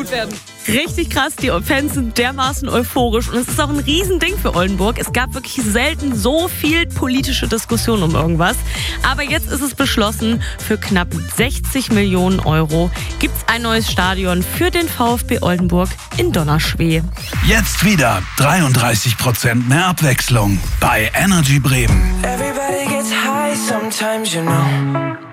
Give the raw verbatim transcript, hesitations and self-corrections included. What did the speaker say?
gut werden. Richtig krass, die Fans sind dermaßen euphorisch und es ist auch ein Riesending für Oldenburg. Es gab wirklich selten so viel politische Diskussion um irgendwas. Aber jetzt ist es beschlossen, für knapp sechzig Millionen Euro gibt's ein neues Stadion für den VfB Oldenburg in Donnerschwee. Jetzt wieder dreiunddreißig Prozent mehr Abwechslung bei Energy Bremen. Everybody gets high sometimes, you know.